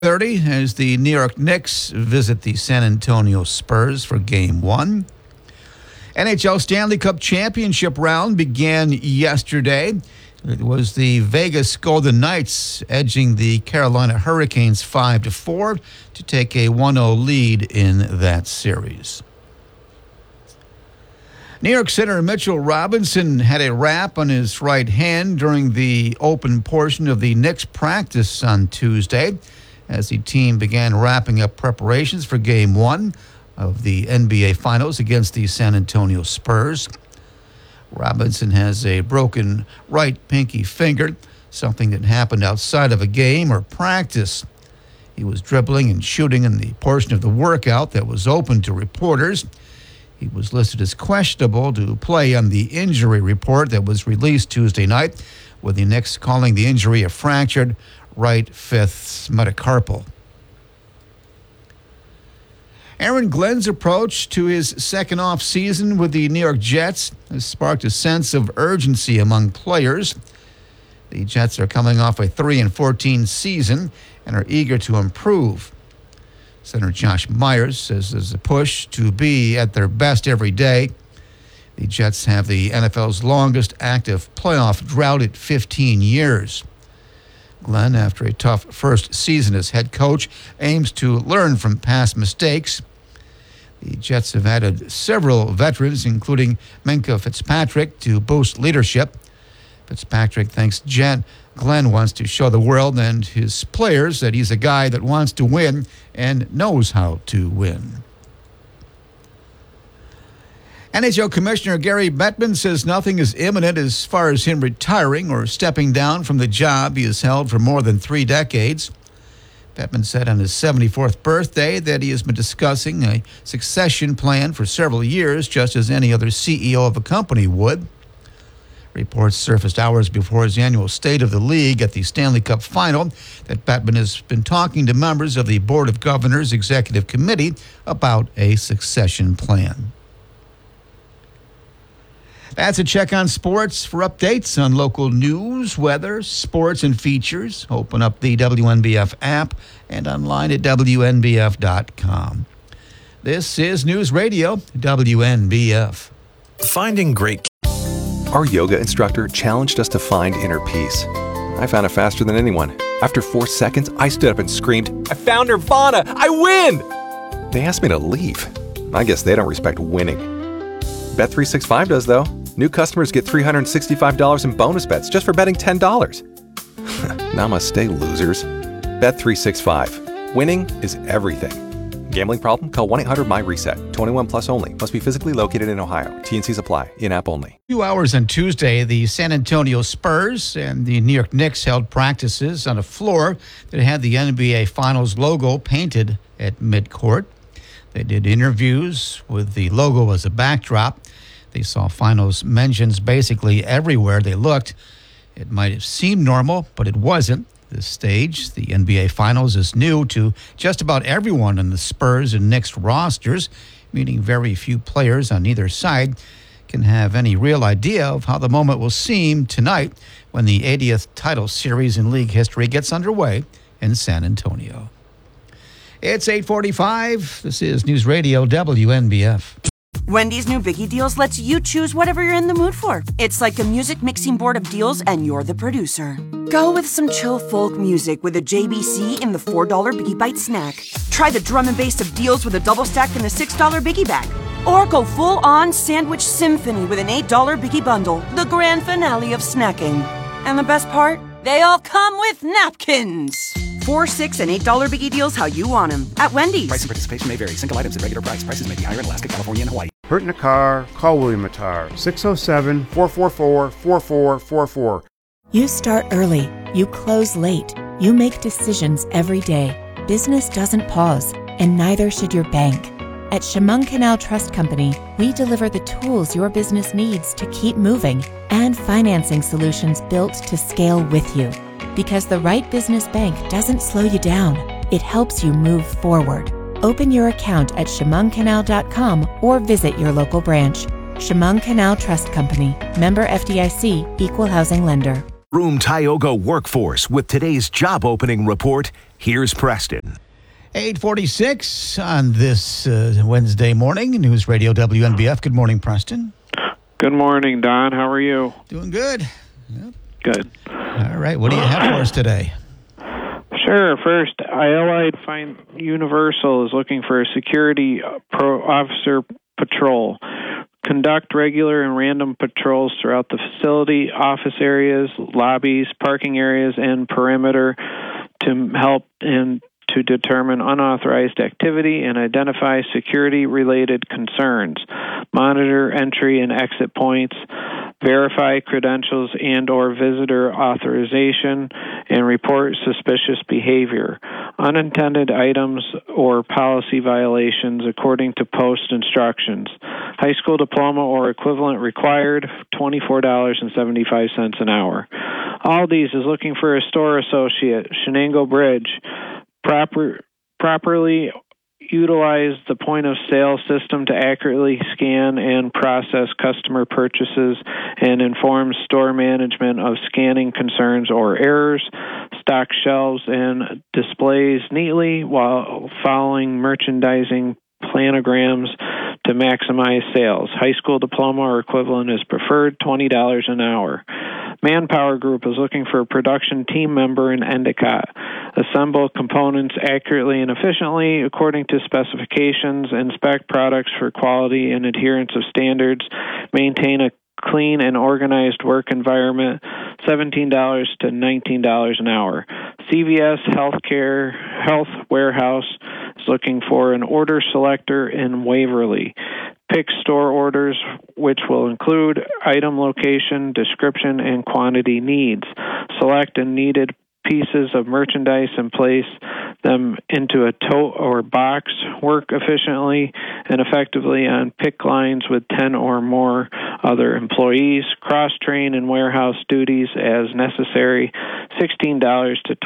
30 as the New York Knicks visit the San Antonio Spurs for Game 1. NHL Stanley Cup Championship round began yesterday. It was the Vegas Golden Knights edging the Carolina Hurricanes 5-4 to take a 1-0 lead in that series. New York center Mitchell Robinson had a wrap on his right hand during the open portion of the Knicks practice on Tuesday as the team began wrapping up preparations for Game 1 of the NBA Finals against the San Antonio Spurs. Robinson has a broken right pinky finger, something that happened outside of a game or practice. He was dribbling and shooting in the portion of the workout that was open to reporters. He was listed as questionable to play on the injury report that was released Tuesday night, with the Knicks calling the injury a fractured right fifth metacarpal. Aaron Glenn's approach to his second off season with the New York Jets has sparked a sense of urgency among players. The Jets are coming off a 3-14 season and are eager to improve. Center Josh Myers says there's a push to be at their best every day. The Jets have the NFL's longest active playoff drought at 15 years. Glenn, after a tough first season as head coach, aims to learn from past mistakes. The Jets have added several veterans, including Minkah Fitzpatrick, to boost leadership. Fitzpatrick thinks Glenn wants to show the world and his players that he's a guy that wants to win and knows how to win. NHL Commissioner Gary Bettman says nothing is imminent as far as him retiring or stepping down from the job he has held for more than 3 decades. Bettman said on his 74th birthday that he has been discussing a succession plan for several years, just as any other CEO of a company would. Reports surfaced hours before his annual State of the League at the Stanley Cup Final that Bettman has been talking to members of the Board of Governors Executive Committee about a succession plan. That's a check on sports. For updates on local news, weather, sports, and features, open up the WNBF app and online at WNBF.com. This is News Radio, WNBF. Finding great. Our yoga instructor challenged us to find inner peace. I found it faster than anyone. After 4 seconds, I stood up and screamed, "I found Nirvana! I win!" They asked me to leave. I guess they don't respect winning. Bet365 does, though. New customers get $365 in bonus bets just for betting $10. Namaste, losers. Bet365. Winning is everything. Gambling problem? Call 1-800-MY-RESET. 21 plus only. Must be physically located in Ohio. T&Cs apply. In-app only. 2 hours on Tuesday, the San Antonio Spurs and the New York Knicks held practices on a floor that had the NBA Finals logo painted at midcourt. They did interviews with the logo as a backdrop. They saw Finals mentions basically everywhere they looked. It might have seemed normal, but it wasn't. This stage, the NBA Finals, is new to just about everyone in the Spurs and Knicks rosters, meaning very few players on either side can have any real idea of how the moment will seem tonight when the 80th title series in league history gets underway in San Antonio. It's 8:45. This is News Radio WNBF. Wendy's new Biggie Deals lets you choose whatever you're in the mood for. It's like a music mixing board of deals, and you're the producer. Go with some chill folk music with a JBC in the $4 Biggie Bite snack. Try the drum and bass of deals with a double stack in the $6 Biggie Bag. Or go full-on sandwich symphony with an $8 Biggie Bundle, the grand finale of snacking. And the best part? They all come with napkins. $4, $6, and $8 Biggie Deals how you want them at Wendy's. Price and participation may vary. Single items at regular price. Prices may be higher in Alaska, California, and Hawaii. Hurt in a car? Call William Mattar. 607-444-4444. You start early. You close late. You make decisions every day. Business doesn't pause, and neither should your bank. At Chemung Canal Trust Company, we deliver the tools your business needs to keep moving and financing solutions built to scale with you. Because the right business bank doesn't slow you down. It helps you move forward. Open your account at chemungcanal.com or visit your local branch. Chemung Canal Trust Company. Member FDIC, Equal Housing Lender. Broome Tioga Workforce with today's job opening report. Here's Preston. 8:46 on this Wednesday morning. News Radio WNBF. Good morning, Preston. Good morning, Don. How are you? Doing good. Yep. Good. All right. What do you have for us today? Sure. First, Allied Universal is looking for a security officer patrol. Conduct regular and random patrols throughout the facility, office areas, lobbies, parking areas, and perimeter to help and to determine unauthorized activity and identify security-related concerns, monitor entry and exit points, verify credentials and or visitor authorization, and report suspicious behavior, unintended items, or policy violations according to post instructions. High school diploma or equivalent required, $24.75 an hour. Aldi's is looking for a store associate, Shenango Bridge. Properly utilize the point-of-sale system to accurately scan and process customer purchases and inform store management of scanning concerns or errors, stock shelves and displays neatly while following merchandising planograms to maximize sales. High school diploma or equivalent is preferred, $20 an hour. Manpower Group is looking for a production team member in Endicott. Assemble components accurately and efficiently according to specifications, inspect products for quality and adherence of standards, maintain a clean and organized work environment, $17 to $19 an hour. CVS Health Warehouse is looking for an order selector in Waverly. Pick store orders, which will include item location, description, and quantity needs. Select and needed pieces of merchandise and place them into a tote or box. Work efficiently and effectively on pick lines with 10 or more other employees. Cross-train in warehouse duties as necessary, $16 to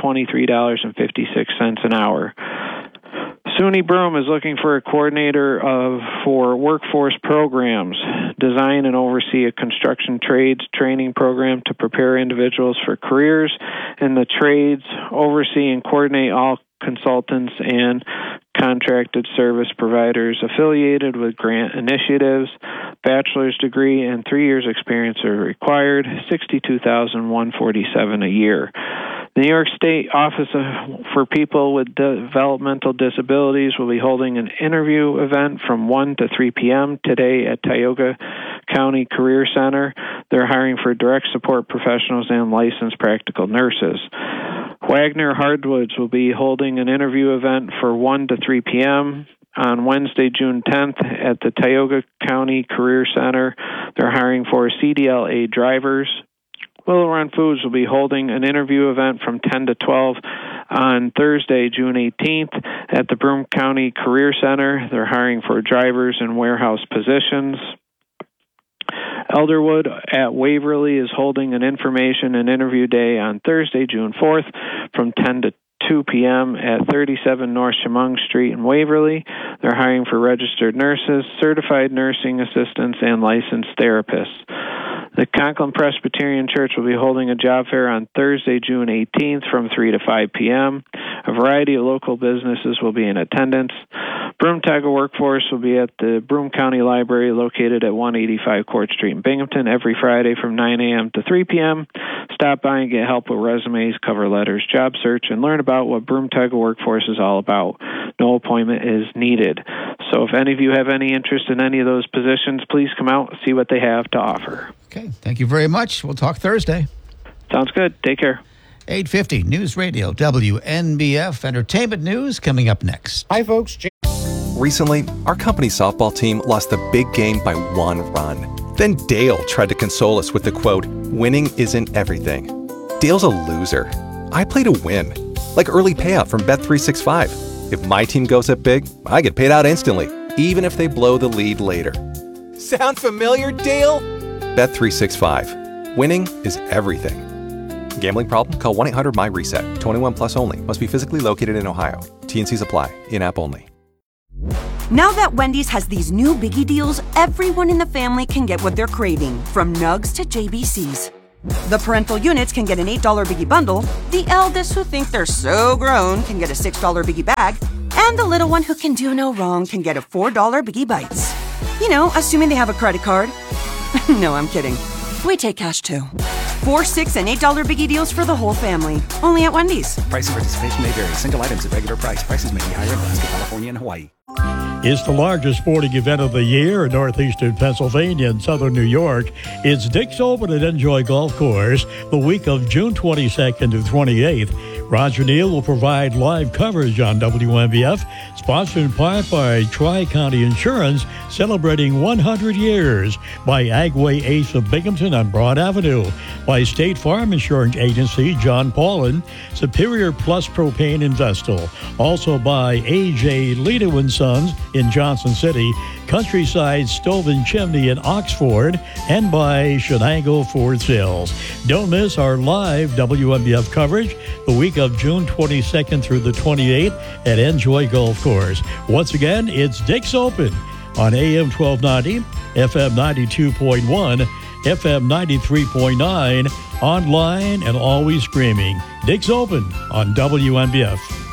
$23.56 an hour. SUNY Broome is looking for a coordinator for workforce programs, design and oversee a construction trades training program to prepare individuals for careers in the trades, oversee and coordinate all consultants and contracted service providers affiliated with grant initiatives. Bachelor's degree and 3 years experience are required, $62,147 a year. The New York State Office for People with Developmental Disabilities will be holding an interview event from 1 to 3 p.m. today at Tioga County Career Center. They're hiring for direct support professionals and licensed practical nurses. Wagner Hardwoods will be holding an interview event for 1 to 3 p.m. on Wednesday, June 10th at the Tioga County Career Center. They're hiring for CDLA drivers. Willow Run Foods will be holding an interview event from 10 to 12 on Thursday, June 18th at the Broome County Career Center. They're hiring for drivers and warehouse positions. Elderwood at Waverly is holding an information and interview day on Thursday, June 4th from 10 to 2 p.m. at 37 North Chemung Street in Waverly. They're hiring for registered nurses, certified nursing assistants, and licensed therapists. The Conklin Presbyterian Church will be holding a job fair on Thursday, June 18th from 3 to 5 p.m. A variety of local businesses will be in attendance. Broome Tioga Workforce will be at the Broome County Library located at 185 Court Street in Binghamton every Friday from 9 a.m. to 3 p.m. Stop by and get help with resumes, cover letters, job search, and learn about what Broome Tioga Workforce is all about. No appointment is needed. So if any of you have any interest in any of those positions, please come out and see what they have to offer. Okay, thank you very much. We'll talk Thursday. Sounds good. Take care. 8:50 News Radio WNBF Entertainment News coming up next. Hi, folks. Recently, our company softball team lost the big game by 1 run. Then Dale tried to console us with the quote, "Winning isn't everything." Dale's a loser. I play to win, like early payout from Bet365. If my team goes up big, I get paid out instantly, even if they blow the lead later. Sound familiar, Dale? Bet365. Winning is everything. Gambling problem? Call 1-800-MY-RESET. 21 plus only. Must be physically located in Ohio. T&Cs apply. In-app only. Now that Wendy's has these new Biggie deals, everyone in the family can get what they're craving, from Nugs to JBC's. The parental units can get an $8 Biggie bundle, the eldest who think they're so grown can get a $6 Biggie bag, and the little one who can do no wrong can get a $4 Biggie Bites. You know, assuming they have a credit card. No, I'm kidding. We take cash too. $4, $6, and $8 Biggie deals for the whole family. Only at Wendy's. Price and participation may vary. Single items at regular price. Prices may be higher in Alaska, California, and Hawaii. It's the largest sporting event of the year in northeastern Pennsylvania and southern New York. It's Dick's Open at Enjoy Golf Course the week of June 22nd to 28th. Roger Neal will provide live coverage on WMBF, sponsored in part by Tri-County Insurance, celebrating 100 years, by Agway Ace of Binghamton on Broad Avenue, by State Farm Insurance Agency, John Paulin, Superior Plus Propane in Vestal, also by A.J. Leto & Sons in Johnson City, Countryside Stove and Chimney in Oxford, and by Shenango Ford Sales. Don't miss our live WMBF coverage the week of June 22nd through the 28th at Enjoy Golf Course. Once again, it's Dick's Open on AM 1290, FM 92.1, FM 93.9, online and always streaming. Dick's Open on WMBF.